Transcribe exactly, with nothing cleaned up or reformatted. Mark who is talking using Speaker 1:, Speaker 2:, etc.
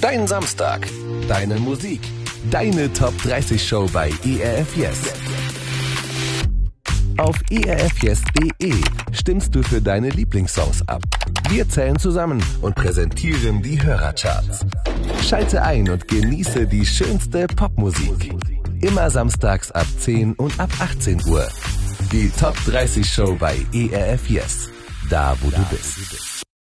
Speaker 1: Dein Samstag, deine Musik, deine Top dreißig Show bei E R F Yes. Auf e r f yes punkt de stimmst du für deine Lieblingssongs ab. Wir zählen zusammen und präsentieren die Hörercharts. Schalte ein und genieße die schönste Popmusik. Immer samstags ab zehn und ab achtzehn Uhr. Die Top dreißig Show bei E R F Yes. Da, wo du bist.